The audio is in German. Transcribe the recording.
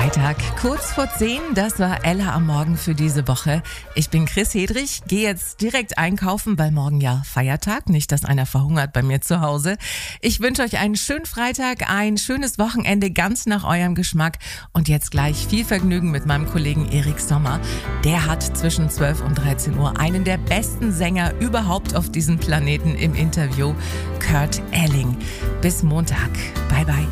Freitag, kurz vor 10, das war Ella am Morgen für diese Woche. Ich bin Chris Hedrich, gehe jetzt direkt einkaufen, weil morgen ja Feiertag, nicht, dass einer verhungert bei mir zu Hause. Ich wünsche euch einen schönen Freitag, ein schönes Wochenende, ganz nach eurem Geschmack und jetzt gleich viel Vergnügen mit meinem Kollegen Erik Sommer. Der hat zwischen 12 und 13 Uhr einen der besten Sänger überhaupt auf diesem Planeten im Interview, Kurt Elling. Bis Montag. Bye bye.